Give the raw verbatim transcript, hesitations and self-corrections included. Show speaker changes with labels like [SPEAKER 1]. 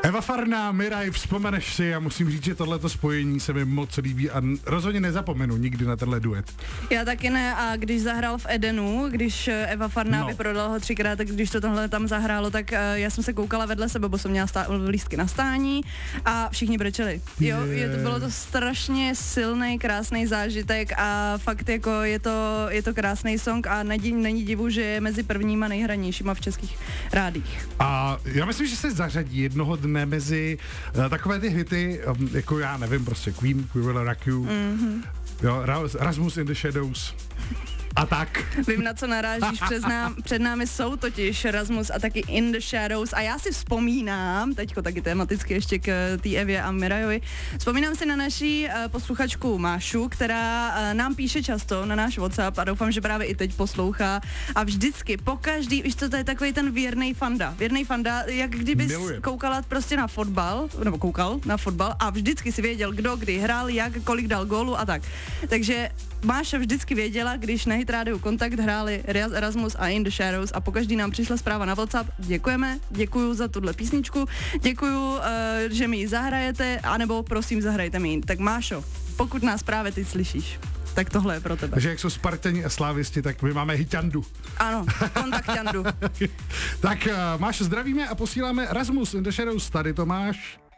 [SPEAKER 1] Eva Farná, Miraj, vzpomeneš si, já musím říct, že tohleto spojení se mi moc líbí a rozhodně nezapomenu nikdy na tenhle duet.
[SPEAKER 2] Já taky ne, a když zahrál v Edenu, když Eva Farná no. vyprodala ho třikrát, tak když to tohle tam zahrálo, tak uh, já jsem se koukala vedle sebe, bo jsem měla stá- lístky na stání a všichni brečeli. Jo, je to, bylo to strašně silný, krásný zážitek a fakt jako je to, je to krásný song a není, není divu, že je mezi prvníma nejhranějšíma v českých rádích.
[SPEAKER 1] A já myslím, že se zařadí jednoho dne mezi uh, takové ty hity, um, jako já nevím, prostě Queen, We Will Rock You, mm-hmm. jo, Rasmus in the Shadows. A tak.
[SPEAKER 2] Vím, na co narážíš, před, nám, před námi jsou totiž Rasmus a taky In the Shadows a já si vzpomínám, teďko taky tematicky ještě k té Evě a Mirajovi, vzpomínám si na naší uh, posluchačku Mášu, která uh, nám píše často na náš WhatsApp a doufám, že právě i teď poslouchá a vždycky, pokaždý, víš co, to je takový ten věrnej fanda, věrnej fanda, jak kdybys Milujem. koukala prostě na fotbal, nebo koukal na fotbal a vždycky si věděl, kdo kdy hrál, jak, kolik dal gólu a tak. Takže Máša vždycky věděla, když na Hit Radio Kontakt hráli Rasmus a In the Shadows a pokaždý nám přišla zpráva na WhatsApp. Děkujeme, děkuju za tuhle písničku, děkuju, uh, že mi ji zahrajete, anebo prosím zahrajte mi ji. Tak Mášo, pokud nás právě ty slyšíš, tak tohle je pro tebe.
[SPEAKER 1] Takže jak jsou Spartani a Slávisti, tak my máme hiťandu.
[SPEAKER 2] Ano, kontakťandu.
[SPEAKER 1] Tak uh, Mášo, zdravíme a posíláme Rasmus in the Shadows, tady to máš.